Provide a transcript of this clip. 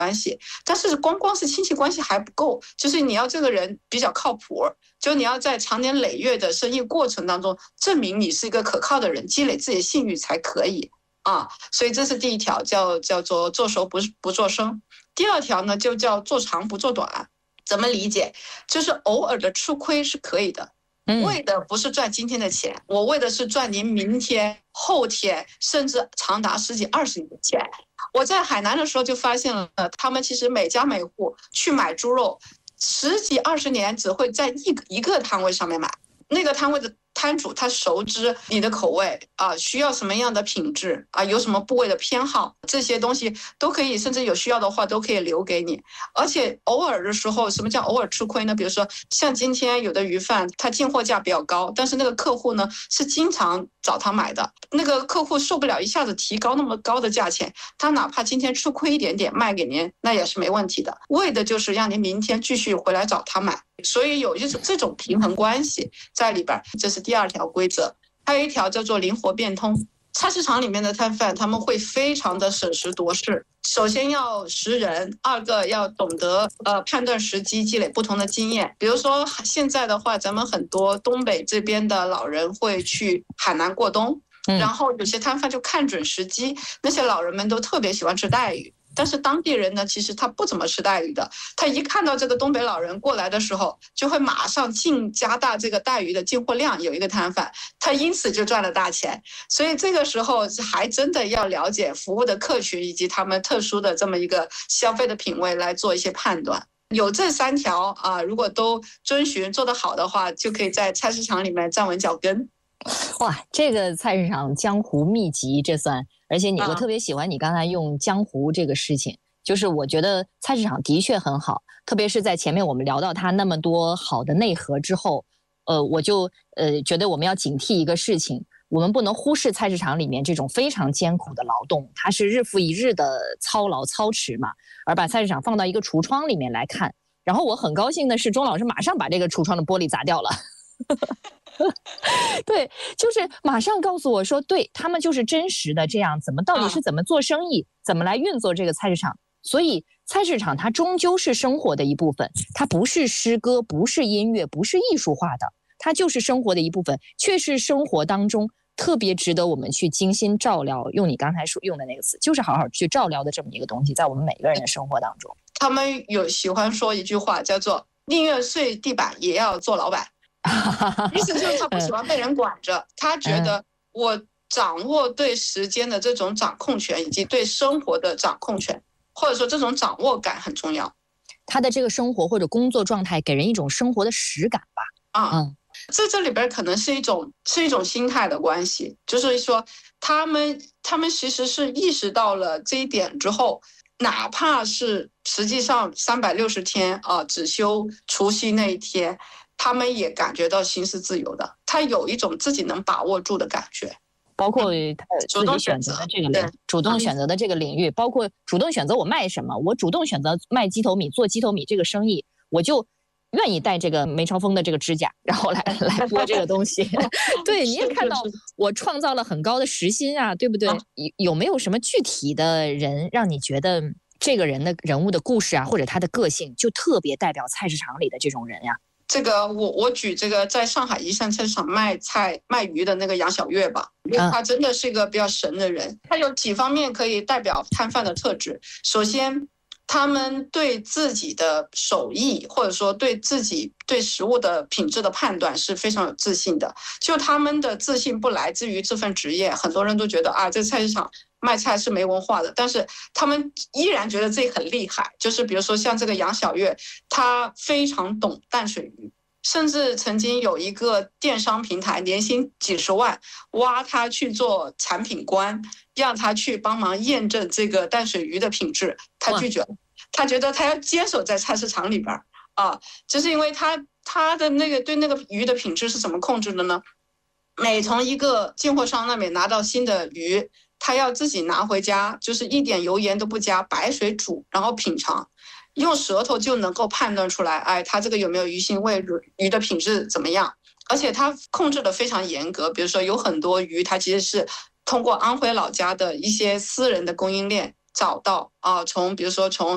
关系，但是光是亲戚关系还不够，就是你要这个人比较靠谱，就你要在长年累月的生意过程当中证明你是一个可靠的人，积累自己的信誉才可以啊。所以这是第一条，叫做做熟不做生。第二条呢，就叫做长不做短。怎么理解？就是偶尔的吃亏是可以的。为的不是赚今天的钱，我为的是赚您明天、后天，甚至长达10几20年的钱。我在海南的时候就发现了，他们其实每家每户去买猪肉，10几20年只会在一个摊位上面买，那个摊位的摊主他熟知你的口味啊，需要什么样的品质啊，有什么部位的偏好，这些东西都可以，甚至有需要的话都可以留给你。而且偶尔的时候，什么叫偶尔吃亏呢？比如说像今天有的鱼贩，他进货价比较高，但是那个客户呢是经常找他买的，那个客户受不了一下子提高那么高的价钱，他哪怕今天吃亏一点点卖给您，那也是没问题的，为的就是让您明天继续回来找他买。所以有这种平衡关系在里边，这是第二条规则。还有一条叫做灵活变通。菜市场里面的摊贩他们会非常的审时度势，首先要识人，二个要懂得判断时机，积累不同的经验。比如说现在的话，咱们很多东北这边的老人会去海南过冬，然后有些摊贩就看准时机，那些老人们都特别喜欢吃带鱼。但是当地人呢，其实他不怎么吃带鱼的，他一看到这个东北老人过来的时候，就会马上加大这个带鱼的进货量。有一个摊贩，他因此就赚了大钱。所以这个时候还真的要了解服务的客群以及他们特殊的这么一个消费的品味来做一些判断。有这3条啊，如果都遵循做得好的话，就可以在菜市场里面站稳脚跟。 哇，这个菜市场江湖秘籍，这算。而且我特别喜欢你刚才用江湖这个事情，就是我觉得菜市场的确很好，特别是在前面我们聊到它那么多好的内核之后，我就觉得我们要警惕一个事情，我们不能忽视菜市场里面这种非常艰苦的劳动，它是日复一日的操劳操持嘛，而把菜市场放到一个橱窗里面来看。然后我很高兴的是，钟老师马上把这个橱窗的玻璃砸掉了。对，就是马上告诉我说，对，他们就是真实的这样，到底是怎么做生意，怎么来运作这个菜市场。所以菜市场它终究是生活的一部分，它不是诗歌，不是音乐，不是艺术化的，它就是生活的一部分，却是生活当中特别值得我们去精心照料，用你刚才用的那个词，就是好好去照料的这么一个东西，在我们每个人的生活当中。 他们有喜欢说一句话，叫做宁愿睡地板也要做老板。意思就是他不喜欢被人管着，他觉得我掌握对时间的这种掌控权，以及对生活的掌控权，或者说这种掌握感很重要。 他的这个生活或者工作状态给人一种生活的实感吧。 这里边可能是一种心态的关系，就是说他们其实是意识到了这一点之后，哪怕是实际上360天只休除夕那一天，他们也感觉到心是自由的，他有一种自己能把握住的感觉， 包括他自己选择的这个主动选择的这个领域，包括主动选择我卖什么，我主动选择卖鸡头米，做鸡头米这个生意，我就愿意戴这个梅超风的这个指甲，然后来播这个东西。对，你也看到我创造了很高的时薪啊，对不对？有没有什么具体的人让你觉得这个人物的故事啊，或者他的个性就特别代表菜市场里的这种人呀？ 这个我举这个在上海一线菜市场卖鱼的那个杨小月吧，因为他真的是一个比较神的人。他有几方面可以代表摊贩的特质。首先，他们对自己的手艺或者说对自己对食物的品质的判断是非常有自信的。就他们的自信不来自于这份职业，很多人都觉得这菜市场卖菜是没文化的，但是他们依然觉得自己很厉害。就是比如说像这个杨小月，他非常懂淡水鱼，甚至曾经有一个电商平台年薪几十万挖他去做产品官，让他去帮忙验证这个淡水鱼的品质，他拒绝了。他觉得他要坚守在菜市场里边就是因为他的那个对那个鱼的品质是怎么控制的呢？每从一个进货商那边拿到新的鱼，他要自己拿回家，就是一点油盐都不加，白水煮，然后品尝，用舌头就能够判断出来，它这个有没有鱼腥味，鱼的品质怎么样。而且它控制的非常严格，比如说有很多鱼，它其实是通过安徽老家的一些私人的供应链找到比如说从